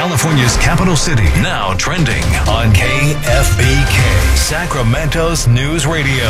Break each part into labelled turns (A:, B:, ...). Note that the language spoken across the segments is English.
A: California's capital city. Now trending on KFBK, Sacramento's news radio.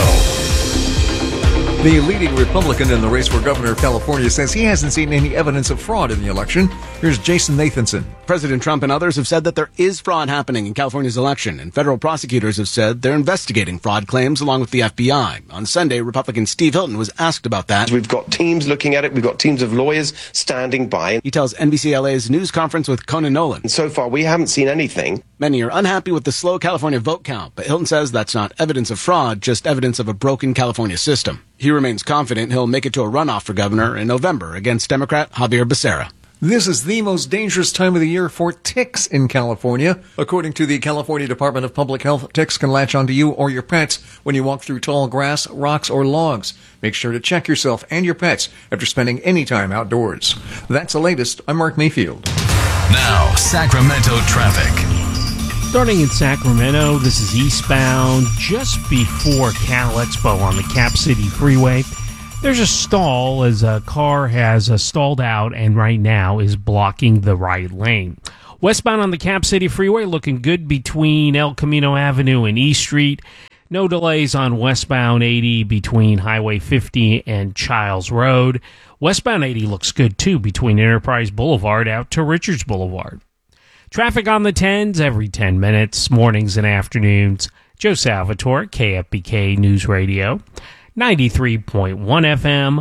B: The leading Republican in the race for governor of California says he hasn't seen any evidence of fraud in the election. Here's Jason Nathanson.
C: President Trump and others have said that there is fraud happening in California's election, and federal prosecutors have said they're investigating fraud claims along with the FBI. On Sunday, Republican Steve Hilton was asked about that.
D: We've got teams looking at it. We've got teams of lawyers standing by.
C: He tells NBC LA's news conference with Conan Nolan.
D: And so far, we haven't seen anything.
C: Many are unhappy with the slow California vote count, but Hilton says that's not evidence of fraud, just evidence of a broken California system. He remains confident he'll make it to a runoff for governor in November against Democrat Javier Becerra.
B: This is the most dangerous time of the year for ticks in California. According to the California Department of Public Health, ticks can latch onto you or your pets when you walk through tall grass, rocks, or logs. Make sure to check yourself and your pets after spending any time outdoors. That's the latest. I'm Mark Mayfield.
A: Now, Sacramento traffic.
E: Starting in Sacramento, this is eastbound just before Cal Expo on the Cap City Freeway. There's a stall as a car has stalled out and right now is blocking the right lane. Westbound on the Cap City Freeway looking good between El Camino Avenue and East Street. No delays on westbound 80 between Highway 50 and Childs Road. Westbound 80 looks good too between Enterprise Boulevard out to Richards Boulevard. Traffic on the 10s every 10 minutes, mornings and afternoons. Joe Salvatore, KFBK News Radio. 93.1 FM,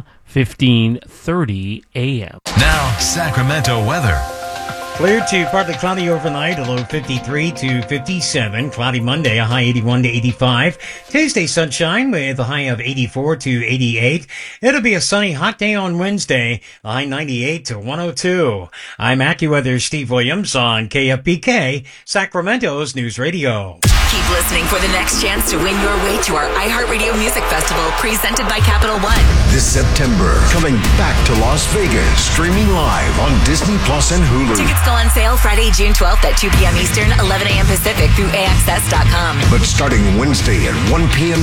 E: 1530 AM.
A: Now, Sacramento weather.
F: Clear to partly cloudy overnight, a low 53 to 57. Cloudy Monday, a high 81 to 85. Tuesday, sunshine with a high of 84 to 88. It'll be a sunny, hot day on Wednesday, a high 98 to 102. I'm AccuWeather's Steve Williams on KFBK, Sacramento's News Radio.
G: Keep listening for the next chance to win your way to our iHeartRadio Music Festival presented by Capital One.
H: This September, coming back to Las Vegas, streaming live on Disney Plus and Hulu.
G: Tickets go on sale Friday, June 12th at 2 p.m. Eastern, 11 a.m. Pacific through AXS.com.
H: But starting Wednesday at 1 p.m.